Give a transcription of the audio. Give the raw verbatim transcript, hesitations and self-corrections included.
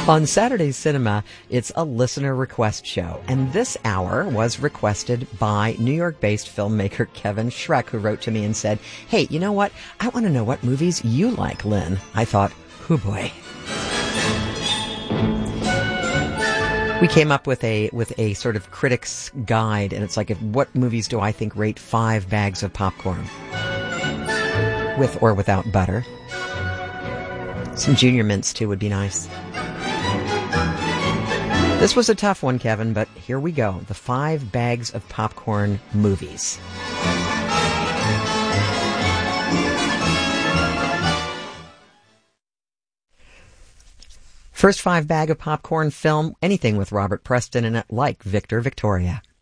On Saturday Cinema, it's a listener request show, and this hour was requested by New York-based filmmaker Kevin Schreck, who wrote to me and said, hey, you know what? I want to know what movies you like, Lynn. I thought, oh boy. We came up with a with a sort of critic's guide, and it's like, if, what movies do I think rate five bags of popcorn? With or without butter. Some junior mints, too, would be nice. This was a tough one, Kevin, but here we go. The five bags of popcorn movies. First five bag of popcorn film, anything with Robert Preston in it, like Victor Victoria.